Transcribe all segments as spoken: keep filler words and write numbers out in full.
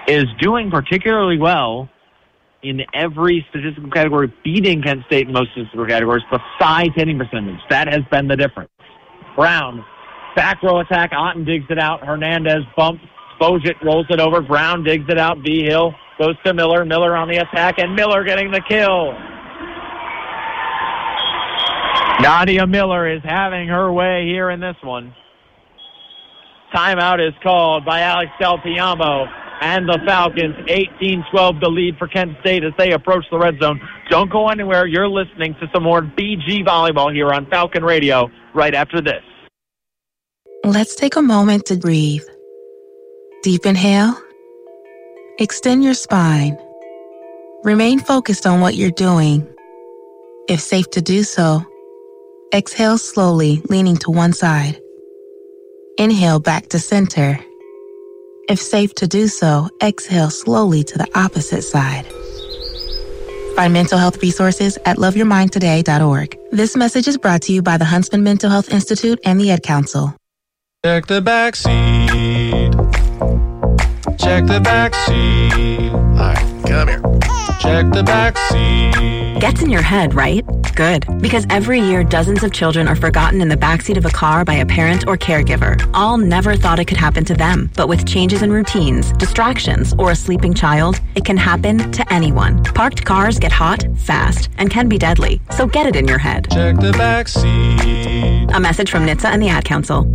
is doing particularly well in every statistical category, beating Kent State in most statistical categories besides hitting percentage. That has been the difference. Brown, back row attack. Otten digs it out. Hernandez bumps. Bojic rolls it over. Brown digs it out. V. Hill goes to Miller. Miller on the attack, and Miller getting the kill. Nadia Miller is having her way here in this one. Timeout is called by Alex Del Piamo. And the Falcons, eighteen twelve, the lead for Kent State as they approach the red zone. Don't go anywhere. You're listening to some more B G Volleyball here on Falcon Radio right after this. Let's take a moment to breathe. Deep inhale. Extend your spine. Remain focused on what you're doing. If safe to do so, exhale slowly, leaning to one side. Inhale back to center. If safe to do so, exhale slowly to the opposite side. Find mental health resources at love your mind today dot org. This message is brought to you by the Huntsman Mental Health Institute and the Ad Council. Check the back seat. Check the back seat. All right, come here. Check the back seat. Gets in your head, right? Good. Because every year, dozens of children are forgotten in the backseat of a car by a parent or caregiver. All never thought it could happen to them. But with changes in routines, distractions, or a sleeping child, it can happen to anyone. Parked cars get hot, fast, and can be deadly. So get it in your head. Check the back seat. A message from N H T S A and the Ad Council.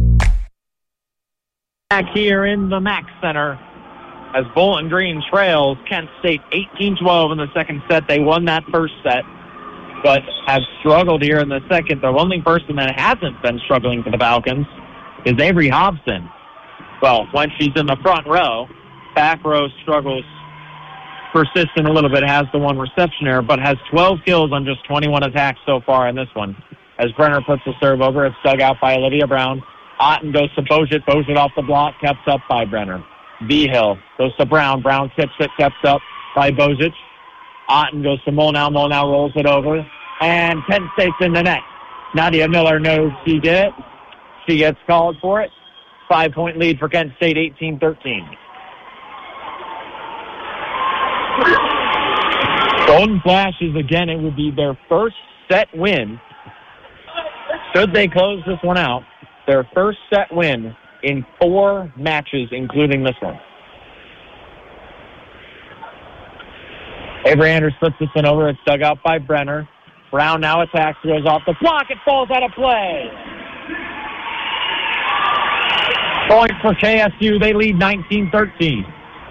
Back here in the Mack Center as Bowling Green trails Kent State eighteen twelve in the second set. They won that first set, but have struggled here in the second. The only person that hasn't been struggling for the Falcons is Avery Hobson. Well, when she's in the front row, back row struggles, persistent a little bit, has the one reception error, but has twelve kills on just twenty-one attacks so far in this one. As Brenner puts the serve over, it's dug out by Olivia Brown. Otten goes to Bojic. Bojic off the block, kept up by Brenner. V. Hill goes to Brown. Brown tips it, kept up by Bojic. Otten goes to Molnau. Molnau rolls it over. And Kent State's in the net. Nadia Miller knows she did it. She gets called for it. Five-point lead for Kent State, eighteen thirteen. Golden Flashes, again, it would be their first set win. Should they close this one out, their first set win in four matches, including this one. Avery Anders puts this one over. It's dug out by Brenner. Brown now attacks, goes off the block. It falls out of play. Point for K S U. They lead nineteen thirteen.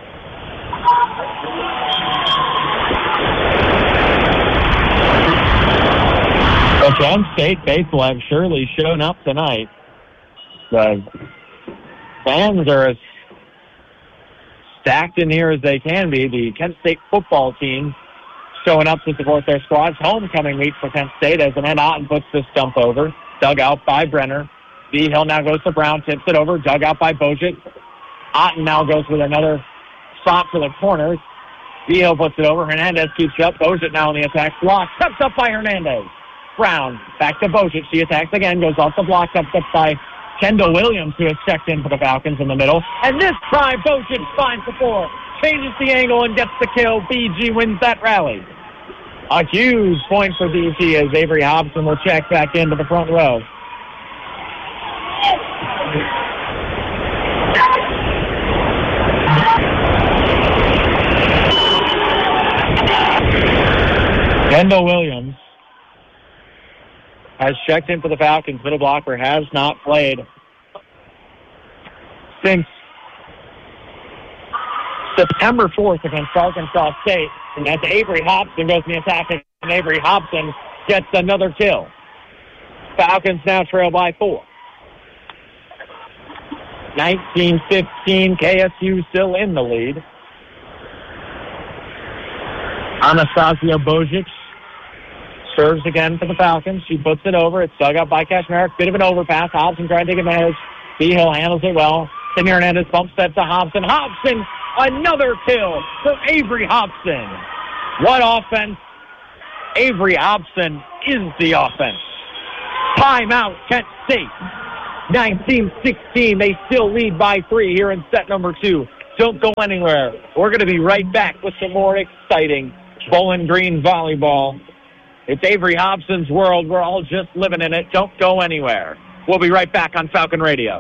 Well, Kent State faithful have surely shown up tonight. The fans are as stacked in here as they can be. The Kent State football team showing up to support their squads. Homecoming week for Kent State as Annette Otten puts this dump over. Dug out by Brenner. V. Hill now goes to Brown, tips it over. Dug out by Bojic. Otten now goes with another shot to the corners. V. Hill puts it over. Hernandez keeps it up. Bojic now on the attack. Block. Steps up by Hernandez. Brown back to Bojic. She attacks again. Goes off the block. Steps up by Kendall Williams, who has checked in for the Falcons in the middle. And this time, Bojic finds the floor. Changes the angle and gets the kill. B G wins that rally. A huge point for B G as Avery Hobson will check back into the front row. Kendall Williams has checked in for the Falcons. Middle blocker has not played since September fourth against Arkansas State. And that's Avery Hobson goes in the attack, and Avery Hobson gets another kill. Falcons now trail by four. nineteen fifteen, K S U still in the lead. Anastasia Bojic serves again for the Falcons. She puts it over. It's dug up by Kashmarek. Bit of an overpass. Hobson trying to take advantage. B. Hill handles it well. Samir Hernandez bump steps to Hobson. Hobson, another kill for Avery Hobson. What offense? Avery Hobson is the offense. Timeout, Kent State. nineteen sixteen. They still lead by three here in set number two. Don't go anywhere. We're going to be right back with some more exciting Bowling Green volleyball. It's Avery Hobson's world. We're all just living in it. Don't go anywhere. We'll be right back on Falcon Radio.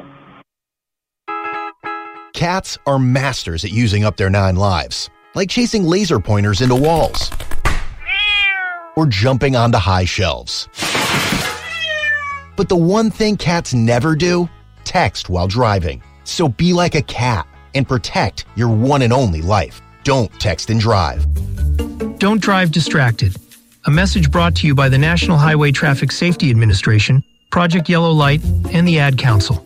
Cats are masters at using up their nine lives, like chasing laser pointers into walls or jumping onto high shelves. But the one thing cats never do? Text while driving. So be like a cat and protect your one and only life. Don't text and drive. Don't drive distracted. A message brought to you by the National Highway Traffic Safety Administration, Project Yellow Light, and the Ad Council.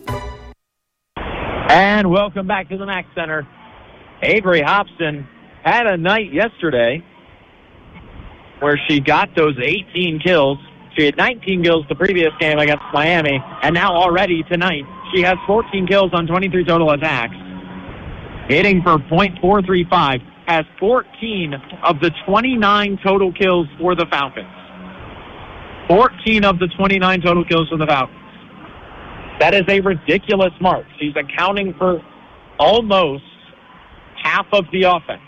And welcome back to the Mack Center. Avery Hobson had a night yesterday where she got those eighteen kills. She had nineteen kills the previous game against Miami, and now already tonight she has fourteen kills on twenty-three total attacks. Hitting for point four three five, has fourteen of the twenty-nine total kills for the Falcons. fourteen of the twenty-nine total kills for the Falcons. That is a ridiculous mark. She's accounting for almost half of the offense.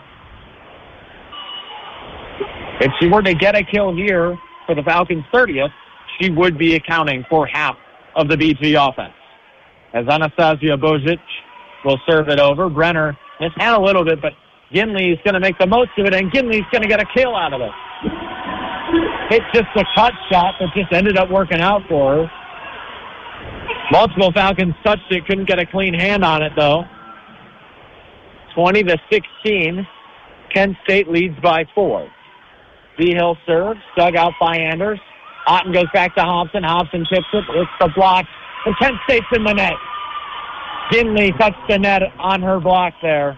If she were to get a kill here for the Falcons' thirtieth, she would be accounting for half of the B G offense. As Anastasia Bozic will serve it over. Brenner missed out a little bit, but Ginley's going to make the most of it, and Ginley's going to get a kill out of it. It's just a cut shot that just ended up working out for her. Multiple Falcons touched it, couldn't get a clean hand on it, though. twenty to sixteen. Kent State leads by four. V-Hill serves, dug out by Anders. Otten goes back to Hobson. Hobson tips it. It's the block. And Kent State's in the net. Ginley touched the net on her block there.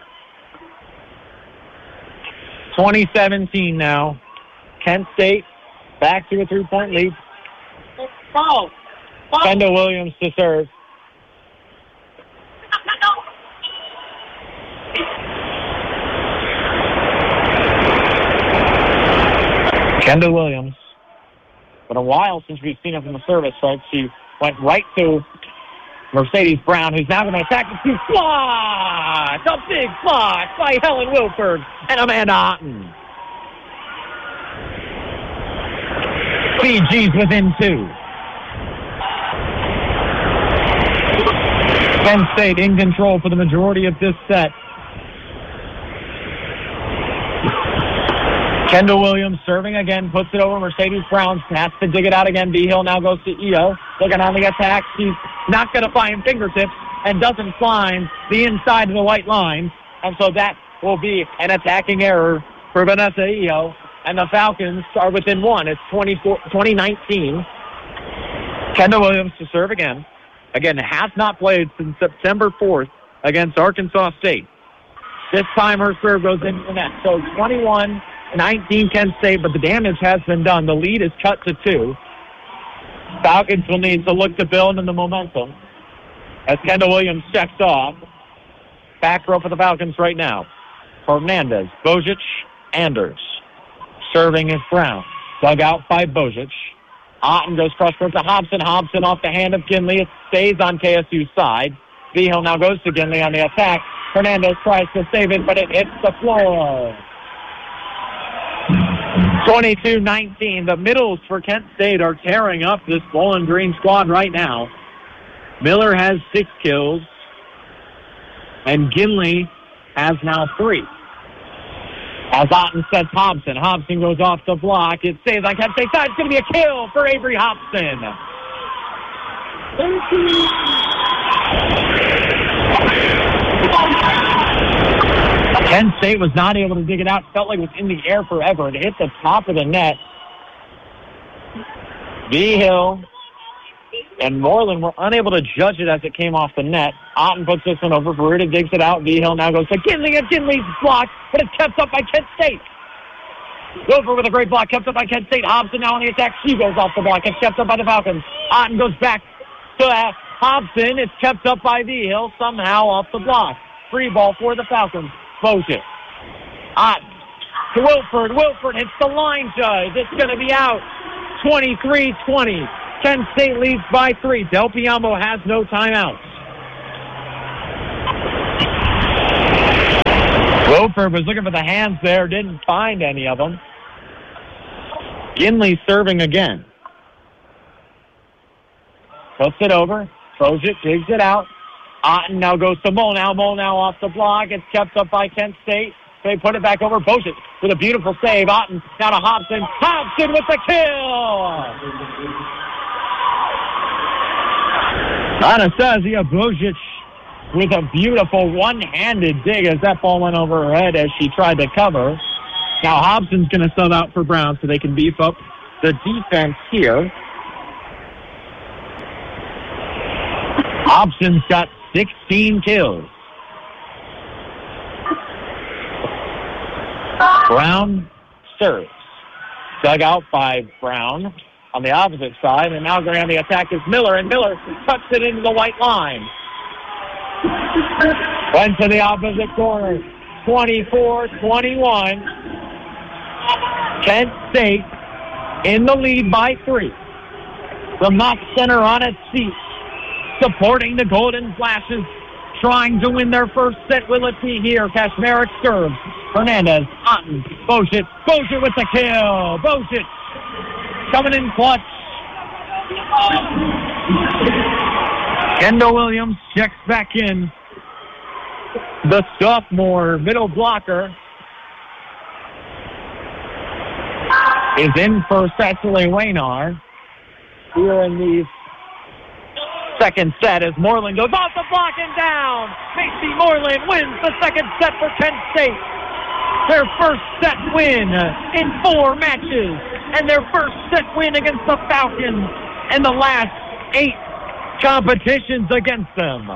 twenty seventeen now. Kent State back to a three-point lead. Foul. Kendall Williams to serve. Kendall Williams. Been a while since we've seen her from the service, right? She went right to Mercedes Brown, who's now going to attack the two. Block! A big block by Helen Wilford and Amanda Otten. B G's within two. Penn State in control for the majority of this set. Kendall Williams serving again, puts it over Mercedes Brown, has to dig it out again. B-Hill now goes to Io, looking on the attack. She's not going to find fingertips and doesn't climb the inside of the white line. And so that will be an attacking error for Vanessa Io. And the Falcons are within one. It's twenty nineteen. Kendall Williams to serve again. Again, has not played since September fourth against Arkansas State. This time her serve goes into the net. So twenty-one nineteen Kent State, but the damage has been done. The lead is cut to two. Falcons will need to look to build in the momentum as Kendall Williams checks off. Back row for the Falcons right now. Hernandez, Bozic, Anders. Serving is Brown. Dug out by Bozic. Otten goes cross court to Hobson. Hobson off the hand of Ginley. It stays on K S U's side. V-Hill now goes to Ginley on the attack. Hernandez tries to save it, but it hits the floor. twenty-two nineteen. The middles for Kent State are tearing up this Bowling Green squad right now. Miller has six kills, and Ginley has now three. As Otten sets Hobson. Hobson goes off the block. It stays on Kent State side. It's going to be a kill for Avery Hobson. Kent State was not able to dig it out. Felt like it was in the air forever. It hit the top of the net. V-Hill and Moreland were unable to judge it as it came off the net. Otten puts this one over. Verita digs it out. V-Hill now goes to Ginley, and Ginley's blocked, but it's kept up by Kent State. Wilford with a great block, kept up by Kent State. Hobson now on the attack. She goes off the block. It's kept up by the Falcons. Otten goes back to uh, Hobson. It's kept up by V-Hill, somehow off the block. Free ball for the Falcons. Bozic. Otten to Wilford. Wilford hits the line judge. It's going to be out. twenty-three twenty. Kent State leads by three. Del Piamo has no timeouts. Beaufort was looking for the hands there, didn't find any of them. Ginley serving again. Puts it over. Throws it, digs it out. Otten now goes to Molnau. Molnau off the block. It's kept up by Kent State. They put it back over. Bocic with a beautiful save. Otten down to Hobson. Hobson with the kill! Anastasia Bocic with a beautiful one-handed dig as that ball went over her head as she tried to cover. Now Hobson's going to sub out for Brown so they can beef up the defense here. Hobson's got sixteen kills. Brown serves. Dug out by Brown on the opposite side, and now going on the attack is Miller, and Miller cuts it into the white line. Went to the opposite corner. twenty-four twenty-one. Kent State in the lead by three. The Knox Center on its feet, supporting the Golden Flashes, trying to win their first set. Will it be here? Kashmarek serves. Hernandez, Otten, Bocic. Bocic with the kill. Bocic coming in clutch. Kendall Williams checks back in. The sophomore middle blocker is in for Cecily Waynar here in the second set as Moreland goes off the block and down. Macy Moreland wins the second set for Kent State. Their first set win in four matches, and their first set win against the Falcons in the last eight competitions against them.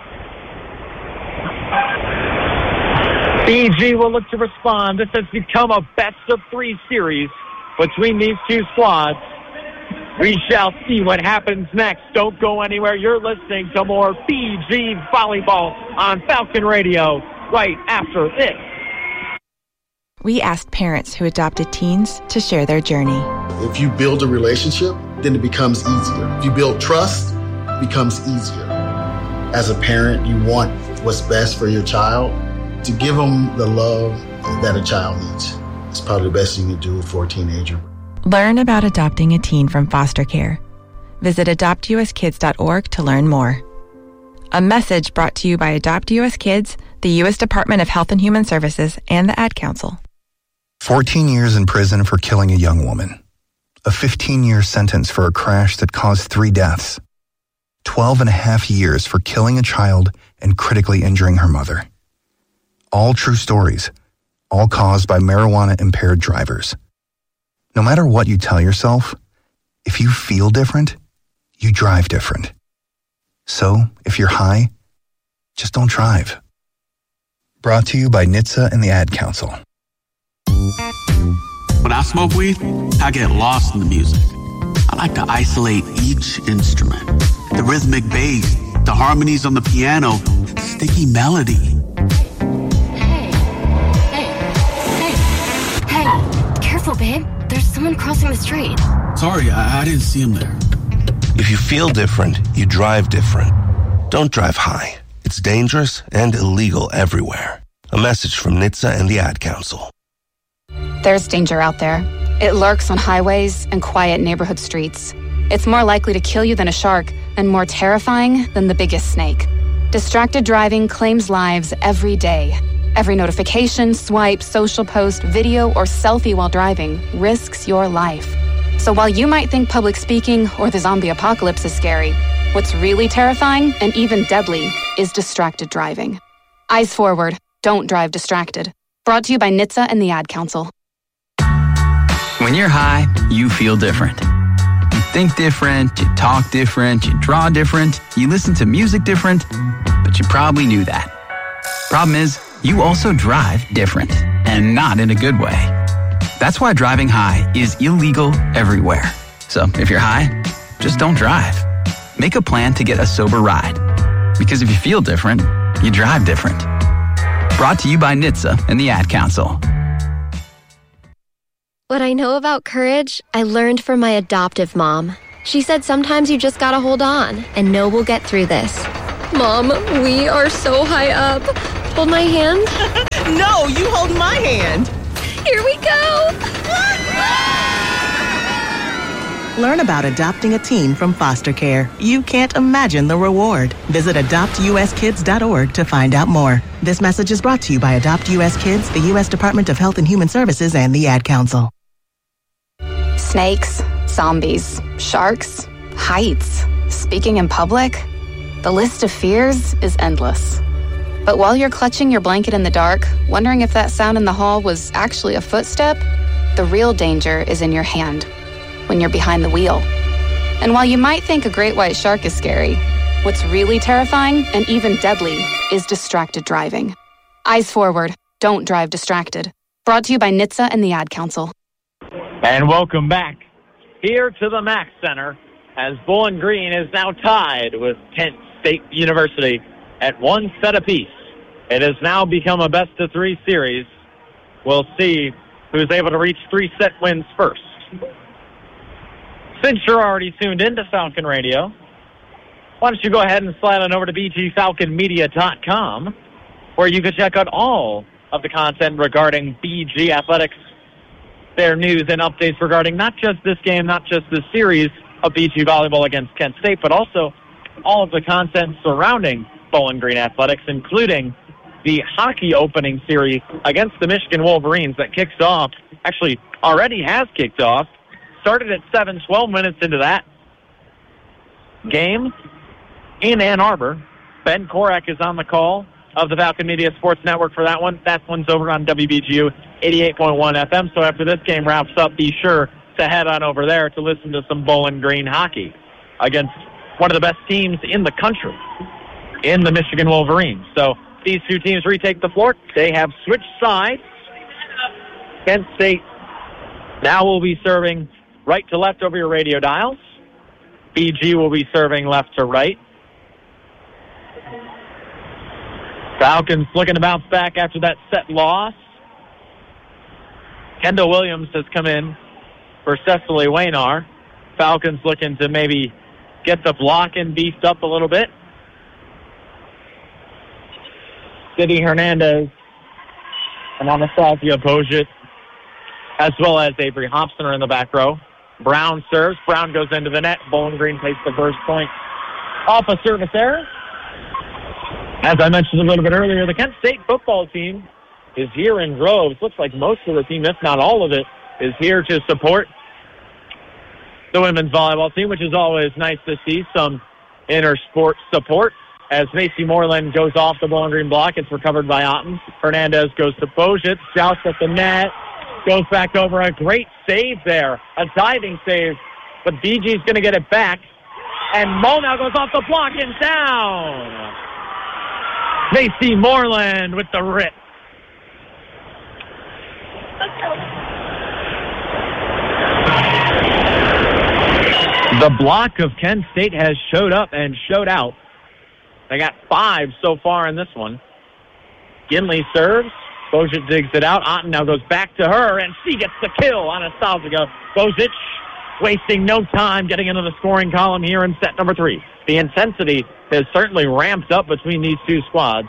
B G will look to respond. This has become a best of three series between these two squads. We shall see what happens next. Don't go anywhere. You're listening to more B G Volleyball on Falcon Radio right after this. We asked parents who adopted teens to share their journey. If you build a relationship, then it becomes easier. If you build trust, it becomes easier. As a parent, you want what's best for your child. To give them the love that a child needs. It's probably the best you can do for a teenager. Learn about adopting a teen from foster care. Visit adopt u s kids dot org to learn more. A message brought to you by Adopt U S Kids, the U S Department of Health and Human Services, and the Ad Council. fourteen years in prison for killing a young woman. A fifteen-year sentence for a crash that caused three deaths. twelve and a half years for killing a child and critically injuring her mother. All true stories, all caused by marijuana-impaired drivers. No matter what you tell yourself, if you feel different, you drive different. So, if you're high, just don't drive. Brought to you by N H T S A and the Ad Council. When I smoke weed, I get lost in the music. I like to isolate each instrument. The rhythmic bass, the harmonies on the piano, the sticky melody. Careful, babe. There's someone crossing the street. Sorry, I, I didn't see him there. If you feel different, you drive different. Don't drive high. It's dangerous and illegal everywhere. A message from N H T S A and the Ad Council. There's danger out there. It lurks on highways and quiet neighborhood streets. It's more likely to kill you than a shark and more terrifying than the biggest snake. Distracted driving claims lives every day. Every notification, swipe, social post, video, or selfie while driving risks your life. So while you might think public speaking or the zombie apocalypse is scary, what's really terrifying and even deadly is distracted driving. Eyes forward. Don't drive distracted. Brought to you by N H T S A and the Ad Council. When you're high, you feel different. You think different, you talk different, you draw different, you listen to music different, but you probably knew that. Problem is, you also drive different, and not in a good way. That's why driving high is illegal everywhere. So if you're high, just don't drive. Make a plan to get a sober ride. Because if you feel different, you drive different. Brought to you by N H T S A and the Ad Council. What I know about courage, I learned from my adoptive mom. She said sometimes you just gotta hold on and know we'll get through this. Mom, we are so high up. Hold my hand. No, you hold my hand. Here we go. Learn about adopting a teen from foster care. You can't imagine the reward. Visit adopt u s kids dot org to find out more. This message is brought to you by Adopt U S Kids, the U S Department of Health and Human Services, and the Ad Council. Snakes, zombies, sharks, heights, speaking in public. The list of fears is endless. But while you're clutching your blanket in the dark, wondering if that sound in the hall was actually a footstep, the real danger is in your hand, when you're behind the wheel. And while you might think a great white shark is scary, what's really terrifying and even deadly is distracted driving. Eyes forward, don't drive distracted. Brought to you by N H T S A and the Ad Council. And welcome back here to the Mack Center as Bowling Green is now tied with Kent State University at one set apiece. It has now become a best-of-three series. We'll see who's able to reach three-set wins first. Since you're already tuned into Falcon Radio, why don't you go ahead and slide on over to b g falcon media dot com, where you can check out all of the content regarding B G Athletics, their news and updates regarding not just this game, not just this series of B G Volleyball against Kent State, but also all of the content surrounding Bowling Green Athletics, including the hockey opening series against the Michigan Wolverines that kicks off, actually already has kicked off, started at seven, twelve minutes into that game in Ann Arbor. Ben Korak is on the call of the Falcon Media Sports Network for that one. That one's over on W B G U eighty-eight point one F M, so after this game wraps up, be sure to head on over there to listen to some Bowling Green hockey against one of the best teams in the country, in the Michigan Wolverines. So these two teams retake the floor. They have switched sides. Kent State now will be serving right to left over your radio dials. B G will be serving left to right. Falcons looking to bounce back after that set loss. Kendall Williams has come in for Cecily Waynar. Falcons looking to maybe get the blocking beefed up a little bit. Sydney Hernandez and Anastasia Bozic, as well as Avery Hobson, are in the back row. Brown serves. Brown goes into the net. Bowling Green takes the first point off a service error. As I mentioned a little bit earlier, the Kent State football team is here in droves. Looks like most of the team, if not all of it, is here to support the women's volleyball team, which is always nice to see some inter-sport support. As Macy Moreland goes off the Bowling Green block, it's recovered by Otten. Hernandez goes to Bozic, jousts at the net, goes back over. A great save there, a diving save, but B G's going to get it back. And Mo now goes off the block and down. Macy Moreland with the rip. The block of Kent State has showed up and showed out. They got five so far in this one. Ginley serves. Bozic digs it out. Otten now goes back to her, and she gets the kill on Anastasia. Bozic wasting no time getting into the scoring column here in set number three. The intensity has certainly ramped up between these two squads.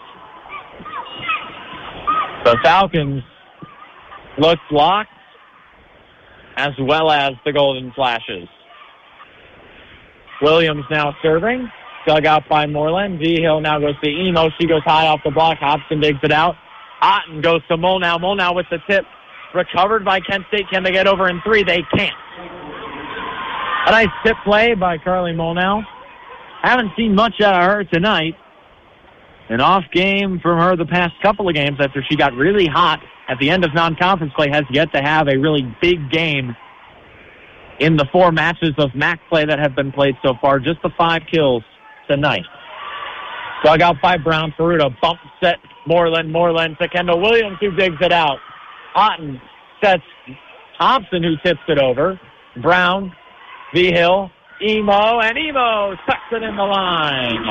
The Falcons look locked, as well as the Golden Flashes. Williams now serving. Dug out by Moreland. V-Hill now goes to Emo. She goes high off the block. Hobson digs it out. Otten goes to Molnau. Molnau with the tip. Recovered by Kent State. Can they get over in three? They can't. A nice tip play by Carly Molnau. Haven't seen much out of her tonight. An off game from her the past couple of games after she got really hot at the end of non-conference play. Has yet to have a really big game in the four matches of M A C play that have been played so far. Just the five kills tonight. Dug out by Brown. Ferruta bump set Moreland. Moreland to Kendall Williams, who digs it out. Otten sets Thompson, who tips it over. Brown, V-Hill, Emo, and Emo tucks it in the line.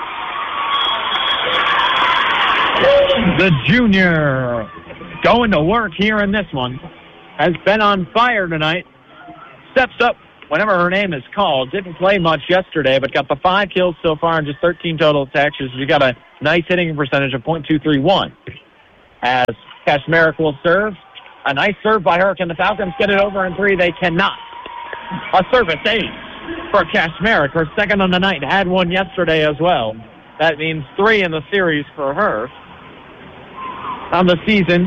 The junior going to work here in this one. Has been on fire tonight. Steps up whenever her name is called. Didn't play much yesterday, but got the five kills so far and just thirteen total attacks. She's got a nice hitting percentage of point two three one. as Kashmarek will serve. A nice serve by her. Can the Falcons get it over in three? They cannot. A service ace for Kashmarek, her second on the night. Had one yesterday as well. That means three in the series for her on the season.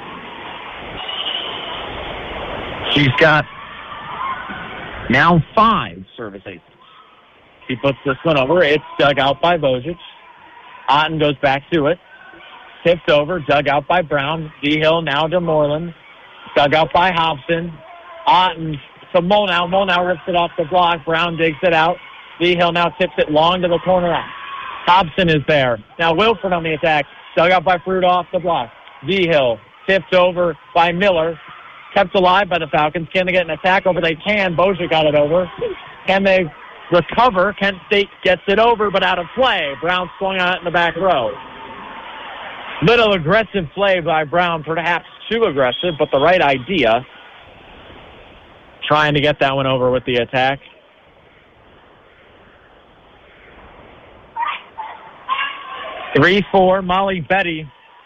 She's got now five service aces. She puts this one over. It's dug out by Bozic. Otten goes back to it. Tipped over, dug out by Brown. D-Hill now to Moreland. Dug out by Hobson. Otten to Molnau. Molnau rips it off the block. Brown digs it out. D-Hill now tips it long to the corner. Hobson is there. Now Wilford on the attack. Dug out by Fruit off the block. D-Hill tipped over by Miller. Kept alive by the Falcons. Can they get an attack over? They can. Bozic got it over. Can they recover? Kent State gets it over, but out of play. Brown swung on it in the back row. Little aggressive play by Brown, perhaps too aggressive, but the right idea. Trying to get that one over with the attack. three four, Molly Betty.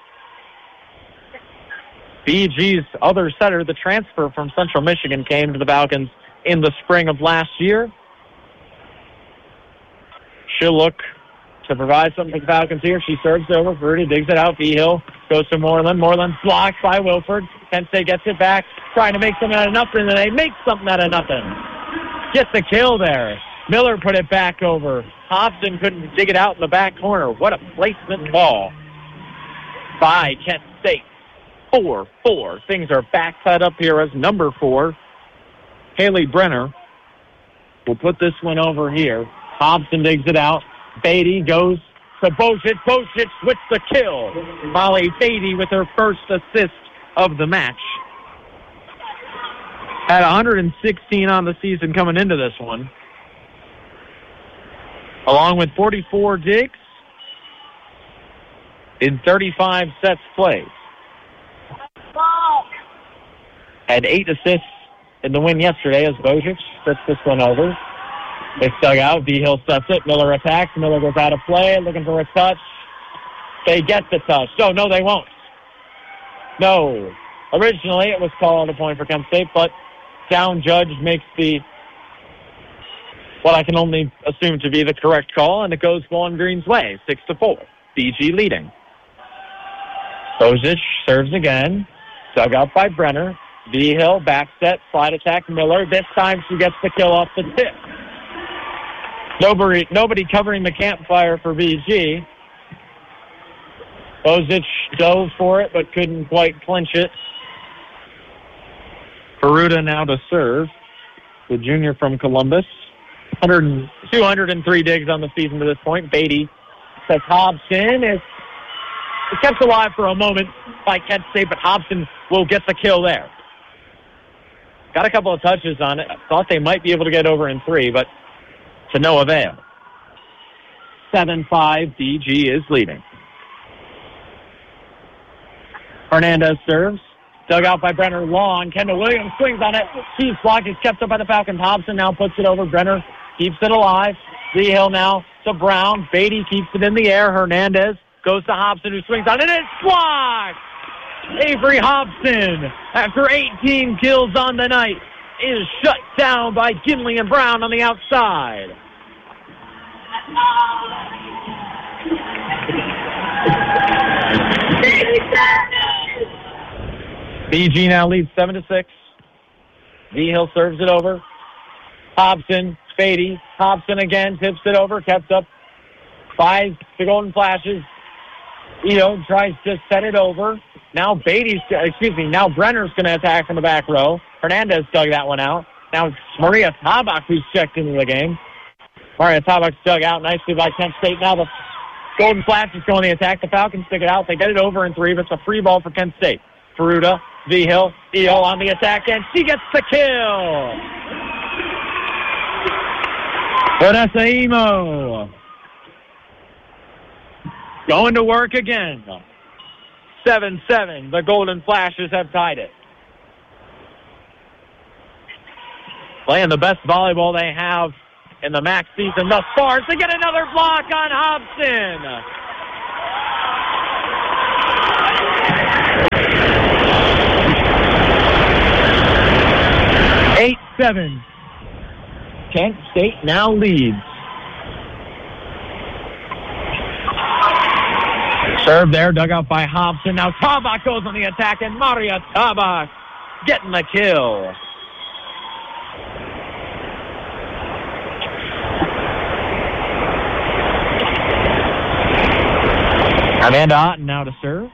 B G's other setter, the transfer from Central Michigan, came to the Falcons in the spring of last year. She'll look to provide something for the Falcons here. She serves over. Fruity digs it out. V-Hill goes to Moreland. Moreland's blocked by Wilford. Kent State gets it back, trying to make something out of nothing, and they make something out of nothing. Get the kill there. Miller put it back over. Hobson couldn't dig it out in the back corner. What a placement ball by Kent State. four four. Things are back set up here as number four. Haley Brenner will put this one over here. Hobson digs it out. Beatty goes to Bozic. Bozic with the kill. Molly Beatty with her first assist of the match. Had one hundred sixteen on the season coming into this one. Along with forty-four digs in thirty-five sets played. Had eight assists in the win yesterday as Bozic sets this one over. It's dug out. V-Hill sets it. Miller attacks. Miller goes out of play, looking for a touch. They get the touch. No, no, they won't. No. Originally, it was called a point for Kent State, but down judge makes the, what I can only assume to be the correct call, and it goes Bowling Green's way, six to four. B G leading. Bozic serves again. Dug out by Brenner. V-Hill, back set, slide attack, Miller. This time she gets the kill off the tip. Nobody, nobody covering the campfire for B G. Bozic dove for it, but couldn't quite clinch it. Peruta now to serve. The junior from Columbus. one hundred, two hundred three digs on the season to this point. Beatty sets Hobson. It's, it's kept alive for a moment by Kent State, but Hobson will get the kill there. Got a couple of touches on it. Thought they might be able to get over in three, but to no avail. seven five, B G is leading. Hernandez serves. Dug out by Brenner long. Kendall Williams swings on it. She's blocked. It's kept up by the Falcons. Hobson now puts it over. Brenner keeps it alive. V-Hill now to Brown. Beatty keeps it in the air. Hernandez goes to Hobson, who swings on it. It's blocked! Avery Hobson, after eighteen kills on the night, is shut down by Ginley and Brown on the outside. B G now leads seven to six. V-Hill serves it over. Hobson, Beatty, Hobson again, tips it over, kept up by the Golden Flashes. Eo tries to set it over. Now Beatty's, excuse me, now Brenner's going to attack from the back row. Hernandez dug that one out. Now it's Maria Tabak who's checked into the game. Maria Tabak's dug out nicely by Kent State. Now the Golden Flashes go on the attack. The Falcons stick it out. They get it over in three, but it's a free ball for Kent State. Peruta, V-Hill, Eo on the attack, and she gets the kill. Vanessa Emo going to work again. seven seven. The Golden Flashes have tied it. Playing the best volleyball they have in the MAC season thus far. To get another block on Hobson. seven. Kent State now leads. Serve there, dug out by Hobson. Now Tabak goes on the attack, and Maria Tabak getting the kill. Amanda Otten now to serve.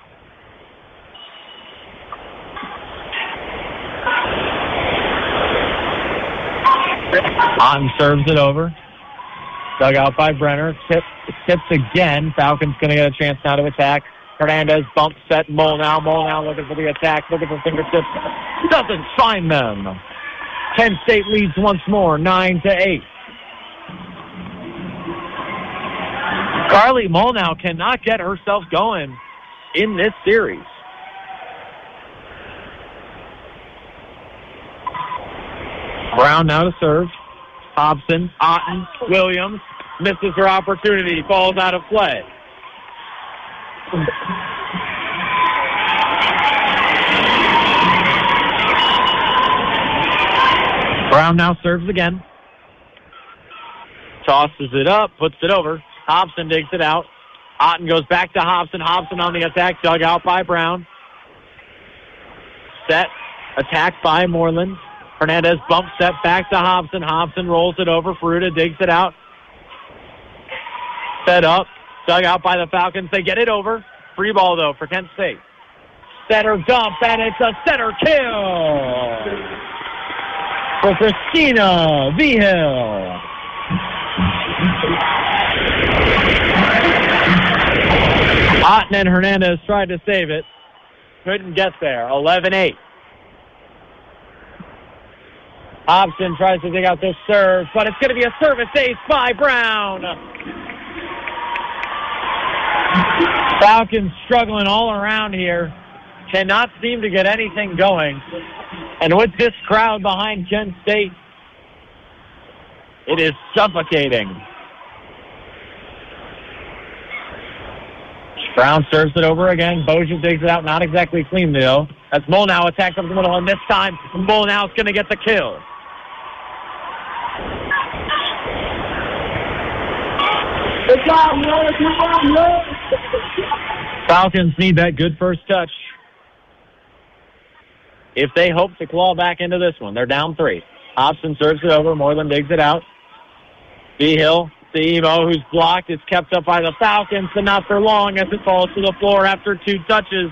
Otten serves it over. Dug out by Brenner. Tip, tips again. Falcons going to get a chance now to attack. Hernandez bump set. Molnau. Molnau looking for the attack. Looking for fingertips. Doesn't find them. Kent State leads once more. Nine to eight. Carly Molnau cannot get herself going in this series. Brown now to serve. Hobson, Otten, Williams misses her opportunity, falls out of play. Brown now serves again. Tosses it up, puts it over. Hobson digs it out. Otten goes back to Hobson. Hobson on the attack, dug out by Brown. Set, attacked by Moreland. Hernandez bump step back to Hobson. Hobson rolls it over. Ferutta digs it out. Set up, dug out by the Falcons. They get it over. Free ball, though, for Kent State. Center dump, and it's a center kill for Christina Vigil. Otten and Hernandez tried to save it. Couldn't get there. eleven eight. Hobson tries to dig out this serve, but it's going to be a service ace by Brown. Falcons struggling all around here. Cannot seem to get anything going. And with this crowd behind Kent State, it is suffocating. Brown serves it over again. Bozic digs it out. Not exactly clean, though. That's Molnau attacked up the middle, and this time Molnau's going to get the kill. Falcons need that good first touch if they hope to claw back into this one. They're down three. Hobson serves it over. Moreland digs it out. Vigil, Emo, who's blocked, is kept up by the Falcons, but not for long as it falls to the floor after two touches.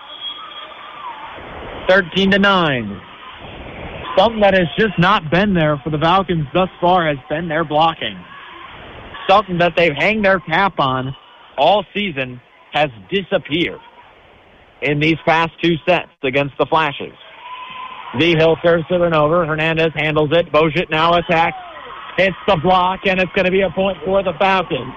thirteen to nine. Something that has just not been there for the Falcons thus far has been their blocking. Something that they've hanged their cap on all season has disappeared in these past two sets against the Flashes. Vigil serves it and over. Hernandez handles it. Bozic now attacks. Hits the block, and it's going to be a point for the Falcons.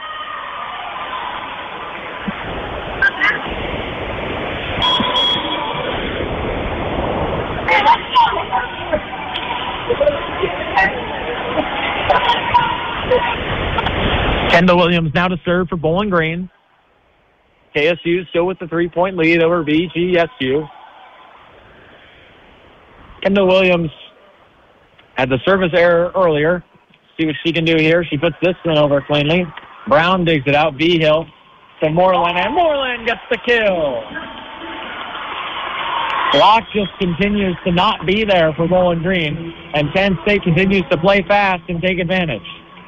Kendall Williams now to serve for Bowling Green. K S U still with the three-point lead over V G S U. Kendall Williams had the service error earlier. See what she can do here. She puts this one over cleanly. Brown digs it out. Vigil to Moreland, and Moreland gets the kill. Block just continues to not be there for Bowling Green, and Kent State continues to play fast and take advantage.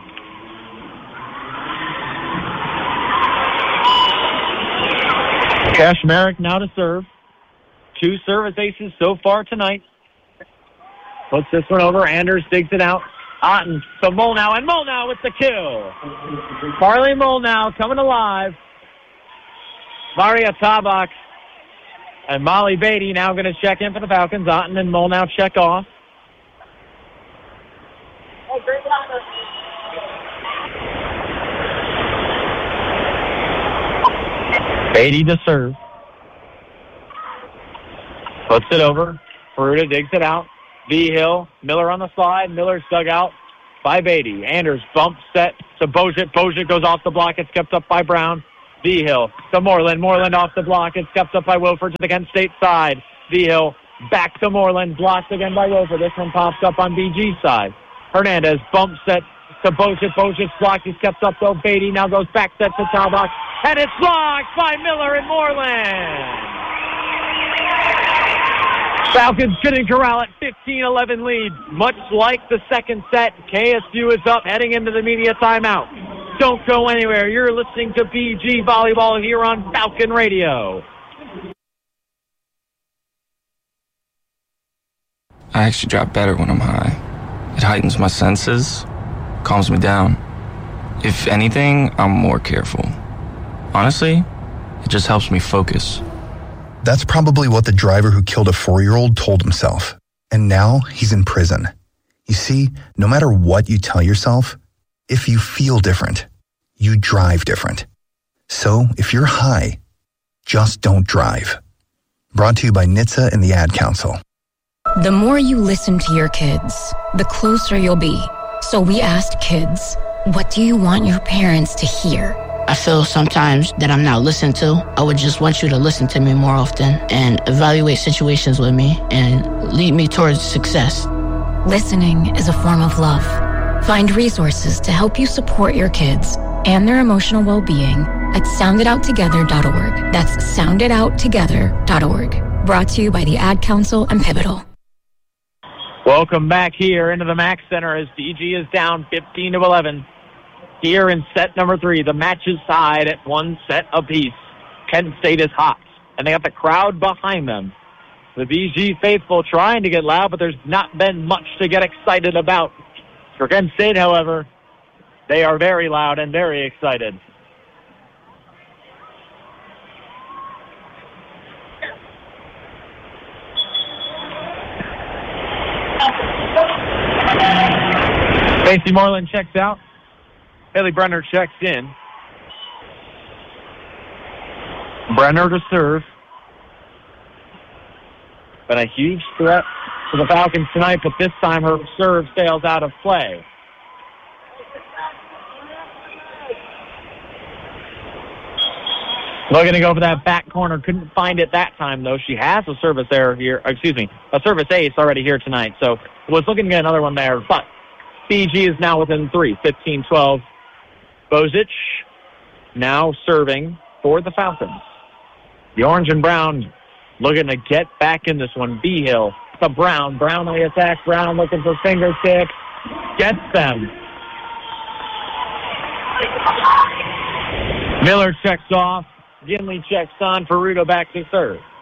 Kashmarek now to serve. Two service aces so far tonight. Puts this one over. Anders digs it out. Otten to Molnau, and Molnau with the kill. Carly Molnau coming alive. Maria Tabak and Molly Beatty now going to check in for the Falcons. Otten and Molnau check off. Beatty to serve. Puts it over. Ferutta digs it out. Vigil, Miller on the slide. Miller's dug out by Beatty. Anders bump set to Bozic. Bozic goes off the block. It's kept up by Brown. Vigil to Moreland. Moreland off the block. It's kept up by Wilford to the Kent State side. Vigil Back to Moreland. Blocked again by Roper. This one pops up on B G's side. Hernandez bumps set to Bojic. Bojic blocked. He's kept up though. Beatty now goes back set to Talbot. And it's blocked by Miller and Moreland. Falcons couldn't corral it. fifteen eleven lead. Much like the second set, K S U is up heading into the media timeout. Don't go anywhere. You're listening to B G Volleyball here on Falcon Radio. I actually drop better when I'm high. It heightens my senses, calms me down. If anything, I'm more careful. Honestly, it just helps me focus. That's probably what the driver who killed a four-year-old told himself. And now he's in prison. You see, no matter what you tell yourself, if you feel different, you drive different. So if you're high, just don't drive. Brought to you by N H T S A and the Ad Council. The more you listen to your kids, the closer you'll be. So we asked kids, what do you want your parents to hear? I feel sometimes that I'm not listened to. I would just want you to listen to me more often and evaluate situations with me and lead me towards success. Listening is a form of love. Find resources to help you support your kids and their emotional well-being at sound it out together dot org. That's sound it out together dot org. Brought to you by the Ad Council and Pivotal. Welcome back here into the Mack Center as B G is down fifteen to eleven. Here in set number three, the match is tied at one set apiece. Kent State is hot, and they got the crowd behind them. The B G faithful trying to get loud, but there's not been much to get excited about. For Kent State, however, they are very loud and very excited. Macy Moreland checks out. Haley Brenner checks in. Brenner to serve. Been a huge threat to the Falcons tonight, but this time her serve sails out of play. Looking to go for that back corner. Couldn't find it that time, though. She has a service error here. Excuse me, a service ace already here tonight. So was looking to get another one there, but B G is now within three, fifteen twelve. Bozic now serving for the Falcons. The orange and brown looking to get back in this one. B-Hill to Brown. Brown on the attack. Brown looking for fingertips. Gets them. Miller checks off. Ginley checks on. Ferrudo back to serve.